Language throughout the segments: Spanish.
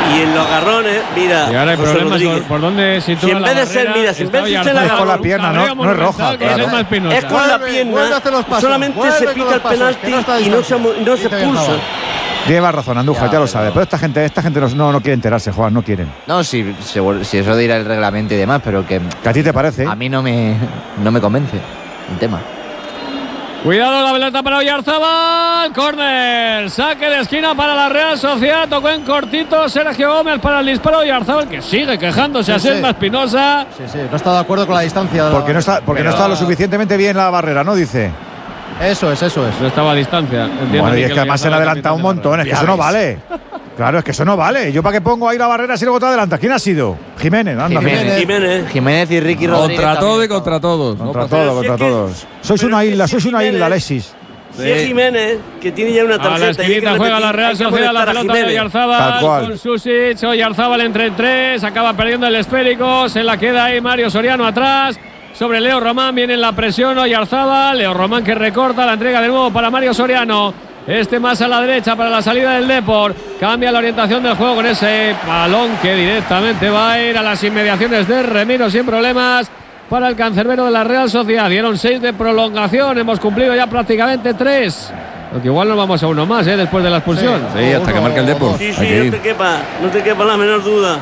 Y en los agarrones, mira. Y ahora hay problemas por dónde sitúa si en vez de ser, mira, si en vez de ser la es con la pierna, no es roja. Es con la pierna. Solamente se pita el penalti y no se expulsa. Lleva razón, Andújar, ya lo sabe. Pero esta gente no quiere enterarse, Juan, no quieren. No, si eso dirá el reglamento y demás, pero que a ti te parece. A mí no me convence el tema. Cuidado la pelota para Oyarzabal, córner, saque de esquina para la Real Sociedad, tocó en cortito Sergio Gómez para el disparo de Oyarzabal, que sigue quejándose a Selma Espinosa. Sí, no está de acuerdo con la distancia. Porque no está lo suficientemente bien la barrera, ¿no? Dice. Eso es. No estaba a distancia. Bueno, y es que además se han adelantado un montón, es que eso no vale. Claro, es que eso no vale. ¿Yo para qué pongo ahí la barrera si luego te adelantas? ¿Quién ha sido? Jiménez, anda. Jiménez y Ricky Rodríguez. Contra todo y contra todos. Contra todos. Sois una isla, Alexis. Si es Jiménez, que tiene ya una tarjeta. A la esquinita juega la Real Sociedad, la pelota de Oyarzabal con Susic. Oyarzabal entre 3, acaba perdiendo el esférico. Se la queda ahí Mario Soriano atrás. Sobre Leo Román viene la presión Oyarzabal. Leo Román que recorta, la entrega de nuevo para Mario Soriano. Más a la derecha para la salida del Depor. Cambia la orientación del juego con ese balón que directamente va a ir a las inmediaciones de Remiro sin problemas para el cancerbero de la Real Sociedad. Dieron 6 de prolongación. Hemos cumplido ya prácticamente 3. Porque igual nos vamos a uno más después de la expulsión. Sí, hasta que marque el Depor. Sí, no te quepa la menor duda.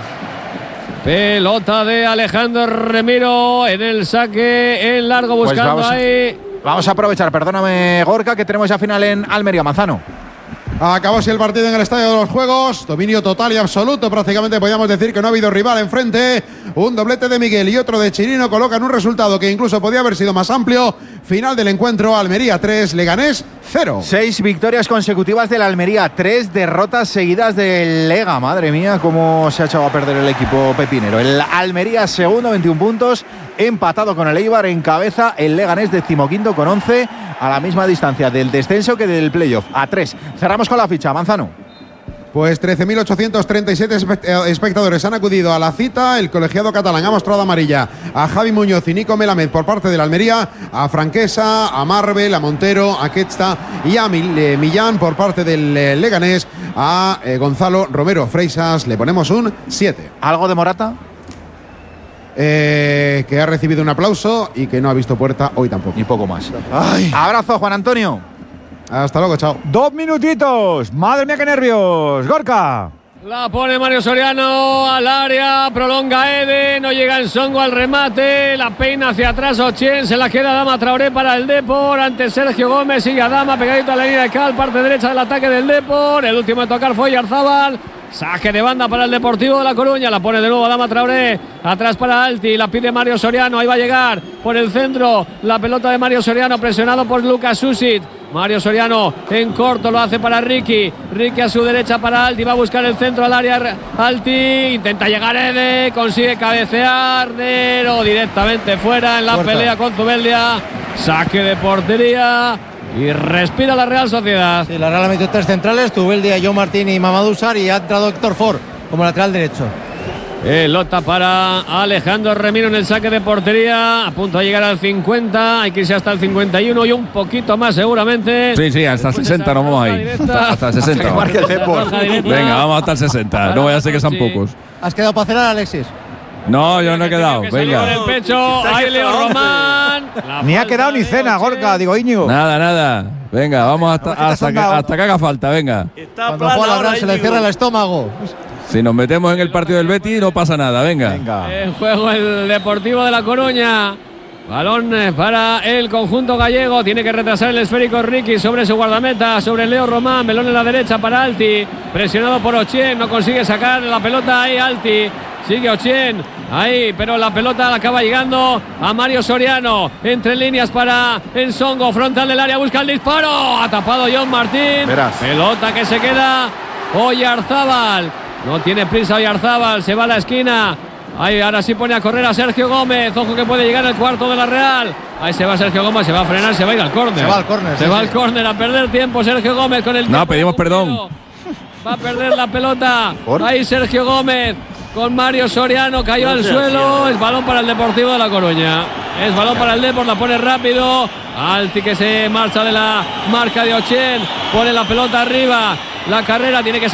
Pelota de Alejandro Remiro en el saque en largo buscando pues ahí. Vamos a aprovechar, perdóname Gorka, que tenemos ya final en Almería. Manzano. Acabó así el partido en el Estadio de los Juegos. Dominio total y absoluto. Prácticamente podríamos decir que no ha habido rival enfrente. Un doblete de Miguel y otro de Chirino colocan un resultado que incluso podía haber sido más amplio. Final del encuentro, Almería 3, Leganés 0. 6 victorias consecutivas del Almería, 3 derrotas seguidas del Lega. Madre mía, cómo se ha echado a perder el equipo pepinero. El Almería segundo, 21 puntos, empatado con el Eibar, en cabeza el Leganés 15º con 11, a la misma distancia del descenso que del playoff, a 3. Cerramos con la ficha, Manzano. Pues 13.837 espectadores han acudido a la cita. El colegiado catalán ha mostrado amarilla a Javi Muñoz y Nico Melamed por parte de la Almería, a Franquesa, a Marvel, a Montero, a Quetsta y a Millán por parte del Leganés, a Gonzalo Romero Freisas. Le ponemos un 7. ¿Algo de Morata? Que ha recibido un aplauso y que no ha visto puerta hoy tampoco. Y poco más. Ay. Abrazo, Juan Antonio. Hasta luego, chao. 2 minutitos. Madre mía, qué nervios. Gorka. La pone Mario Soriano al área, prolonga Ede, no llega en Songo al remate, la peina hacia atrás Ochien, se la queda Adama Traoré para el Depor, ante Sergio Gómez, sigue Adama pegadito a la línea de cal, parte derecha del ataque del Depor, el último en tocar fue Oyarzabal. Saque de banda para el Deportivo de La Coruña. La pone de nuevo Adama Traoré. Atrás para Alti. La pide Mario Soriano. Ahí va a llegar por el centro. La pelota de Mario Soriano presionado por Lucas Susic. Mario Soriano en corto lo hace para Ricky. Ricky a su derecha para Alti. Va a buscar el centro al área. Alti intenta llegar Ede. Consigue cabecear. Pero directamente fuera en la pelea con Zubeldia. Saque de portería. Y respira la Real Sociedad. Sí, la Real ha metido 3 centrales, Zubeldia, Joe Martín y Mamadou Sarr, y ha entrado Héctor Ford como lateral derecho. Pelota para Alejandro Remiro en el saque de portería, a punto de llegar al 50, hay que irse hasta el 51 y un poquito más seguramente. Sí, hasta el 60 nos vamos ahí. Hasta el 60. Venga, vamos hasta el 60, no vaya a ser que sean pocos. ¿Has quedado para cenar, Alexis? No, yo no he quedado. Venga. El pecho, ahí Leo Román. Ni ha quedado ni cena, Gorka, digo Íñigo. Nada. Venga, vamos hasta que haga falta, venga. Cuando juega la Real se le cierra el estómago. Si nos metemos en el partido del Betis no pasa nada, venga. En juego el Deportivo de La Coruña. Balón para el conjunto gallego. Tiene que retrasar el esférico Ricky sobre su guardameta, sobre Leo Román. Melón en la derecha para Alti. Presionado por Ochien. No consigue sacar la pelota ahí Alti. Sigue Ochien. Ahí, pero la pelota la acaba llegando a Mario Soriano. Entre líneas para Ensongo. Frontal del área. Busca el disparo. Ha tapado John Martín. Verás. Pelota que se queda Oyarzabal. No tiene prisa Oyarzabal. Se va a la esquina. Ahí, ahora sí pone a correr a Sergio Gómez. Ojo que puede llegar el cuarto de la Real. Ahí se va Sergio Gómez, se va a frenar, se va a ir al córner. Se va al córner. Se va al córner a perder tiempo Sergio Gómez con el. No, pedimos perdón. Va a perder la pelota. Ahí Sergio Gómez con Mario Soriano. Cayó al suelo. Es balón para el Deportivo de La Coruña. Es balón para el Depor, la pone rápido. Alti que se marcha de la marca de Ochien. Pone la pelota arriba. La carrera tiene que